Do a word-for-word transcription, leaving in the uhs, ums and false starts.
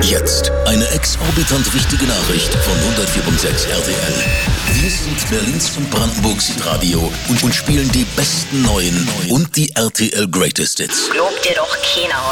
Jetzt eine exorbitant wichtige Nachricht von hundertvier Komma sechs R T L. Wir sind Berlins und Brandenburgs Radio und, und spielen die besten neuen und die R T L Greatest Hits. Glaubt dir doch keiner.